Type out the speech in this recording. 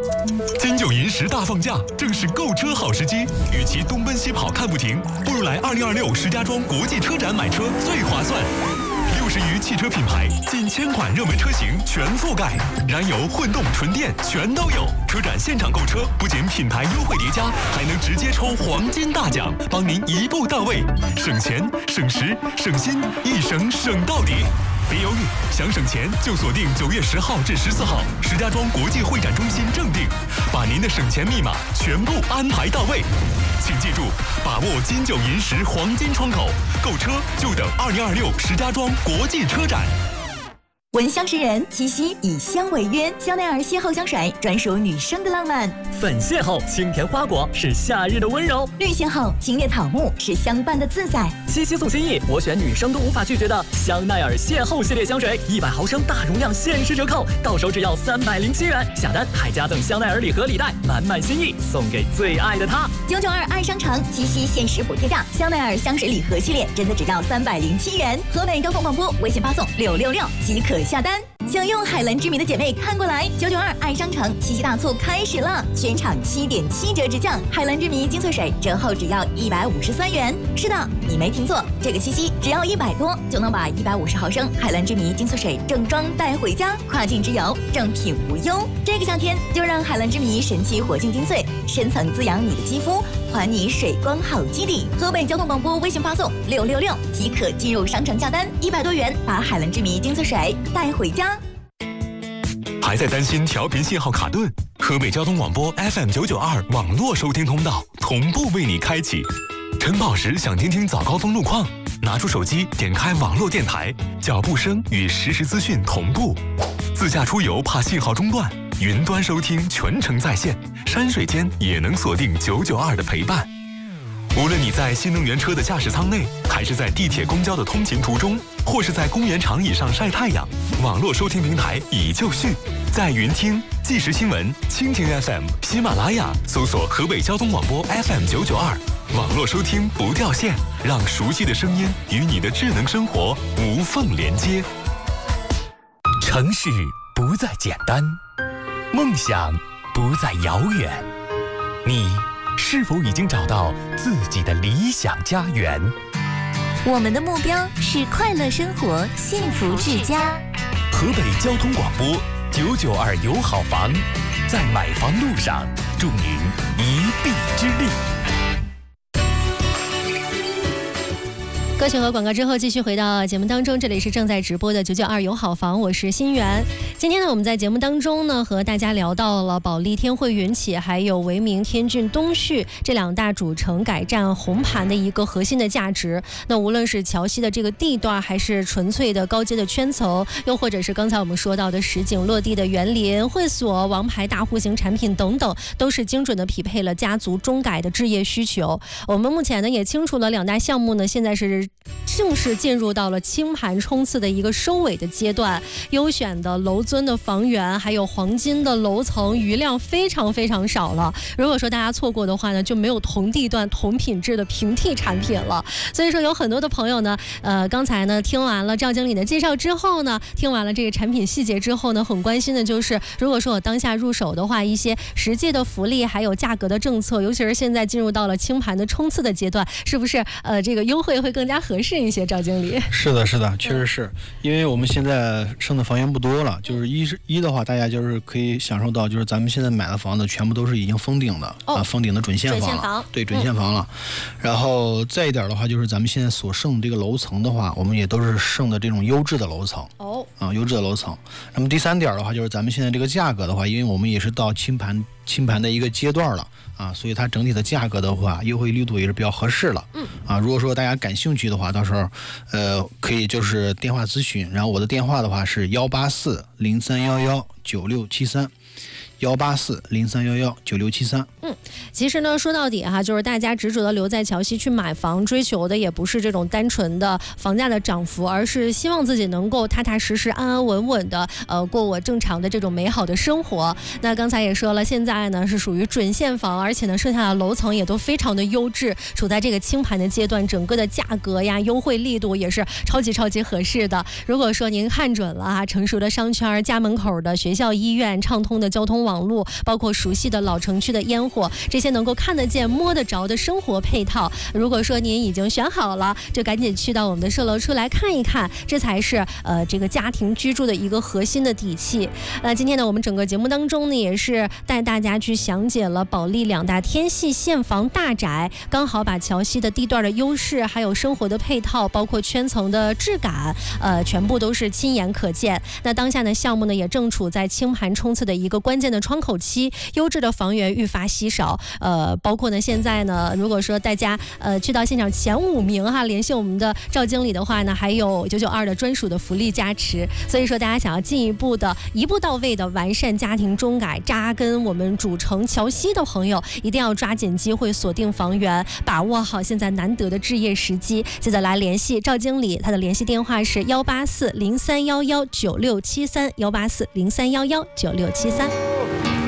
金九银10大放假，正是购车好时机。与其东奔西跑看不停，不如来2026石家庄国际车展买车最划算。60余汽车品牌，近1000款热门车型全覆盖，燃油、混动、纯电全都有。车展现场购车，不仅品牌优惠叠加，还能直接抽黄金大奖，帮您一步到位，省钱、省时、省心，一省省到底。别犹豫，想省钱就锁定9月10号至14号，石家庄国际会展中心正定，把您的省钱密码全部安排到位。请记住，把握金九银10黄金窗口，购车就等2026石家庄国际车展。 闻香识人，七夕以香为约，香奈儿邂逅香水专属女生的浪漫。 粉邂逅清甜花果是夏日的温柔， 绿邂逅清冽草木是相伴的自在。 七夕送心意，我选女生都无法拒绝的香奈儿邂逅系列香水，100毫升大容量限时折扣，到手只要307元，下单还加赠香奈儿礼盒礼袋，满满心意送给最爱的他。 992爱商城七夕限时补贴价，香奈儿香水礼盒系列真的只要307元。河北交通广播微信发送666即可下单。想用海蓝之谜的姐妹看过来，992爱商城七夕大促开始了，全场7.7折直降，海蓝之谜精粹水折后只要153元。是的，你没听错，这个七夕只要100多就能把150毫升海蓝之谜精粹水正装带回家，跨境之游正品无忧。这个夏天就让海蓝之谜神奇活性精粹深层滋养你的肌肤，还你水光好基底。河北交通广播微信发送666即可进入商城下单，100多元把海蓝之谜精粹水带回家。 还在担心调频信号卡顿？河北交通广播 FM992 网络收听通道同步为你开启。晨跑时想听听早高峰路况，拿出手机点开网络电台，脚步声与实时资讯同步。自驾出游怕信号中断，云端收听全程在线，山水间也能锁定992的陪伴。无论你在新能源车的驾驶舱内，还是在地铁公交的通勤途中，或是在公园长椅上晒太阳，网络收听平台已就绪，在云听、即时新闻、蜻蜓 FM、喜马拉雅搜索河北交通广播 FM992，网络收听不掉线，让熟悉的声音与你的智能生活无缝连接。 城市不再简单，梦想不再遥远，你是否已经找到自己的理想家园？ 我们的目标是快乐生活，幸福至家。 河北交通广播992有好房，在买房路上助您一臂之力。 歌曲和广告之后，继续回到节目当中，这里是正在直播的992有好房，我是新源。今天呢，我们在节目当中呢，和大家聊到了保利天汇云起还有维明天骏东旭这2大主城改占红盘的一个核心的价值。那无论是桥西的这个地段，还是纯粹的高阶的圈层，又或者是刚才我们说到的实景落地的园林会所、王牌大户型产品等等，都是精准的匹配了家族中改的置业需求。我们目前呢也清楚了2大项目呢，现在是正式进入到了清盘冲刺的一个收尾的阶段，优选的楼尊的房源，还有黄金的楼层余量非常非常少了。如果说大家错过的话呢，就没有同地段同品质的平替产品了。所以说有很多的朋友呢，刚才呢听完了赵经理的介绍之后呢，听完了这个产品细节之后呢，很关心的就是，如果说我当下入手的话，一些实际的福利还有价格的政策，尤其是现在进入到了清盘的冲刺的阶段，是不是这个优惠会更加合适一些？赵经理， 是的，确实是，因为我们现在剩的房源不多了，就是一的话，大家就是可以享受到，就是咱们现在买的房子全部都是已经封顶的封顶的准现房了，对，准现房了。然后再一点的话，就是咱们现在所剩的这个楼层的话，我们也都是剩的这种优质的楼层优质的楼层。那么第三点的话，就是咱们现在这个价格的话，因为我们也是到清盘的一个阶段了所以它整体的价格的话，优惠力度也是比较合适了。如果说大家感兴趣的话，到时候可以就是电话咨询，然后我的电话的话是184-0311-9673。184-0311-9673。 其实呢，说到底就是大家执着的留在桥西去买房，追求的也不是这种单纯的房价的涨幅，而是希望自己能够踏踏实实、安安稳稳的过我正常的这种美好的生活。那刚才也说了，现在呢是属于准现房，而且呢剩下的楼层也都非常的优质，处在这个清盘的阶段，整个的价格呀、优惠力度也是超级合适的。如果说您看准了成熟的商圈、家门口的学校、医院、畅通的交通网路，包括熟悉的老城区的烟火，这些能够看得见摸得着的生活配套。如果说您已经选好了，就赶紧去到我们的售楼处来看一看，这才是这个家庭居住的一个核心的底气。那今天呢，我们整个节目当中呢，也是带大家去详解了保利2大天系现房大宅，刚好把桥西的地段的优势，还有生活的配套，包括圈层的质感，全部都是亲眼可见。那当下呢，项目呢也正处在清盘冲刺的一个关键的窗口期，优质的房源愈发稀少。包括呢现在呢，如果说大家去到现场前5名哈，联系我们的赵经理的话呢，还有992的专属的福利加持。所以说大家想要进一步的一步到位的完善家庭中改，扎根我们主城桥西的朋友，一定要抓紧机会锁定房源，把握好现在难得的置业时机。记得来联系赵经理，他的联系电话是18403119673，18403119673。